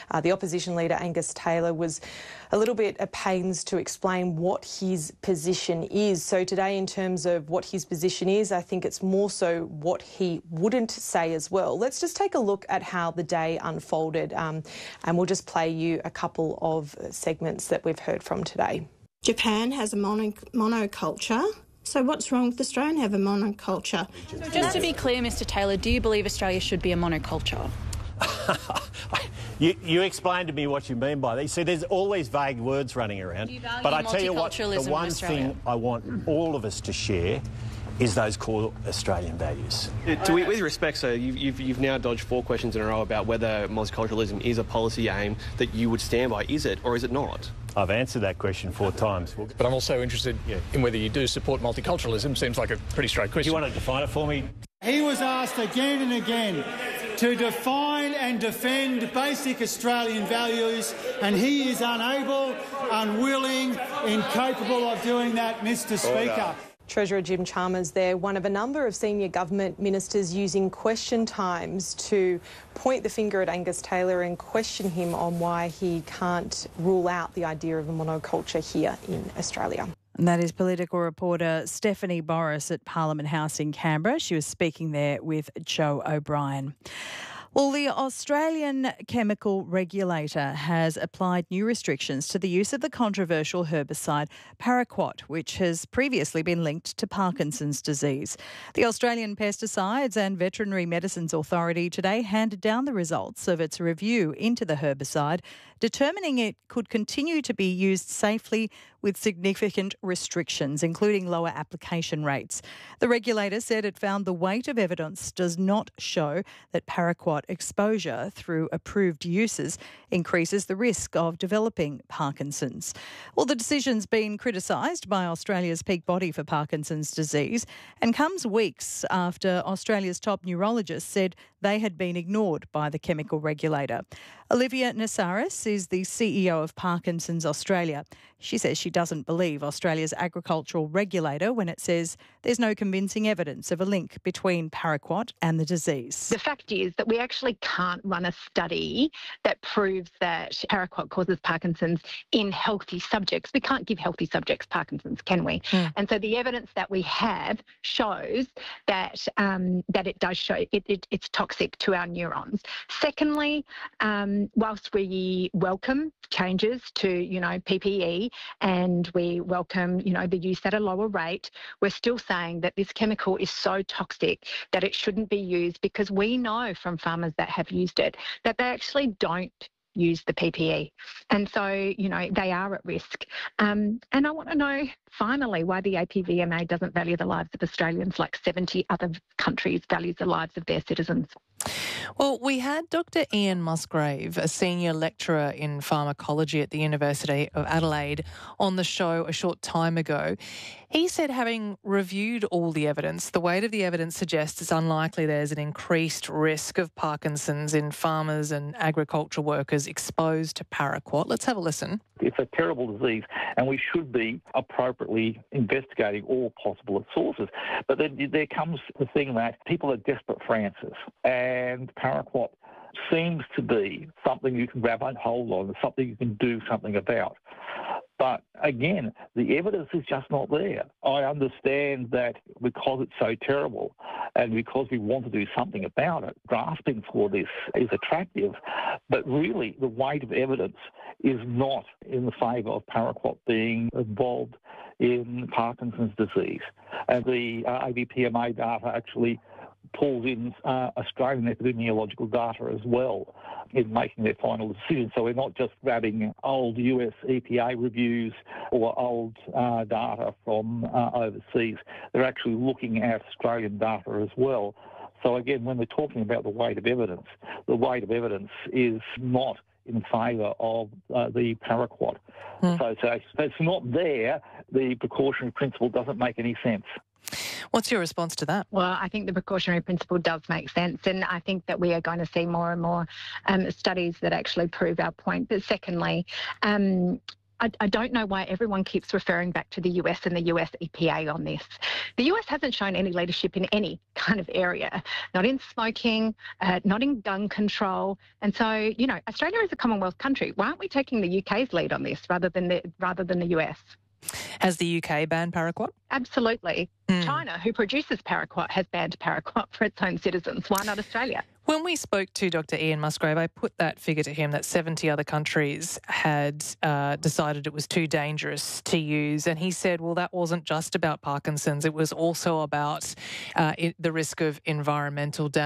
The opposition leader, Angus Taylor, was a little bit at pains to explain what his position is. So today, in terms of what his position is, I think it's more so what he wouldn't say as well. Let's just take a look at how the day unfolded, and we'll just play you a couple of segments that we've heard from today. Japan has a monoculture. So what's wrong with Australia and have a monoculture? So just to be clear, Mr Taylor, do you believe Australia should be a monoculture? You explain to me what you mean by that. You see, there's all these vague words running around. But I tell you what, the one thing I want all of us to share is those core Australian values. With respect, sir, you've now dodged 4 questions in a row about whether multiculturalism is a policy aim that you would stand by. Is it or is it not? I've answered that question 4 times. But I'm also interested in whether you do support multiculturalism. Seems like a pretty straight question. Do you want to define it for me? He was asked again and again to define and defend basic Australian values, and he is unable, unwilling, incapable of doing that, Mr Speaker. Treasurer Jim Chalmers there, one of a number of senior government ministers using question times to point the finger at Angus Taylor and question him on why he can't rule out the idea of a monoculture here in Australia. And that is political reporter Stephanie Boris at Parliament House in Canberra. She was speaking there with Joe O'Brien. Well, the Australian chemical regulator has applied new restrictions to the use of the controversial herbicide Paraquat, which has previously been linked to Parkinson's disease. The Australian Pesticides and Veterinary Medicines Authority today handed down the results of its review into the herbicide, determining it could continue to be used safely with significant restrictions, including lower application rates. The regulator said it found the weight of evidence does not show that Paraquat exposure through approved uses increases the risk of developing Parkinson's. Well, the decision's been criticised by Australia's peak body for Parkinson's disease and comes weeks after Australia's top neurologist said they had been ignored by the chemical regulator. Olivia Nassaris is the CEO of Parkinson's Australia. She says she doesn't believe Australia's agricultural regulator when it says there's no convincing evidence of a link between Paraquat and the disease. The fact is that we actually can't run a study that proves that Paraquat causes Parkinson's in healthy subjects. We can't give healthy subjects Parkinson's, can we? And so the evidence that we have shows that that it does show it's toxic to our neurons. Secondly, whilst we welcome changes to, PPE and we welcome, the use at a lower rate, we're still saying that this chemical is so toxic that it shouldn't be used, because we know from farmers that have used it that they actually don't use the PPE. And so, they are at risk. And I want to know, finally, why the APVMA doesn't value the lives of Australians like 70 other countries value the lives of their citizens. Well, we had Dr. Ian Musgrave, a senior lecturer in pharmacology at the University of Adelaide, on the show a short time ago. He said, having reviewed all the evidence, the weight of the evidence suggests it's unlikely there's an increased risk of Parkinson's in farmers and agricultural workers exposed to Paraquat. Let's have a listen. It's a terrible disease and we should be appropriately investigating all possible sources. But then there comes the thing that people are desperate for answers, and Paraquat seems to be something you can grab a hold on, something you can do something about. But again, the evidence is just not there. I understand that because it's so terrible and because we want to do something about it, grasping for this is attractive, but really the weight of evidence is not in the favour of Paraquat being involved in Parkinson's disease. And the AVPMA data actually pulls in Australian epidemiological data as well in making their final decision. So we're not just grabbing old US EPA reviews or old data from overseas. They're actually looking at Australian data as well. So again, when we're talking about the weight of evidence is not in favour of the Paraquat. So it's not there. The precautionary principle doesn't make any sense. What's your response to that? Well, I think the precautionary principle does make sense, and I think that we are going to see more and more studies that actually prove our point. But secondly, I don't know why everyone keeps referring back to the US and the US EPA on this. The US hasn't shown any leadership in any kind of area, not in smoking, not in gun control. And so, Australia is a Commonwealth country. Why aren't we taking the UK's lead on this rather than the US? Has the UK banned paraquat? Absolutely. China, who produces paraquat, has banned paraquat for its own citizens. Why not Australia? When we spoke to Dr. Ian Musgrave, I put that figure to him that 70 other countries had decided it was too dangerous to use. And he said, well, that wasn't just about Parkinson's. It was also about the risk of environmental damage.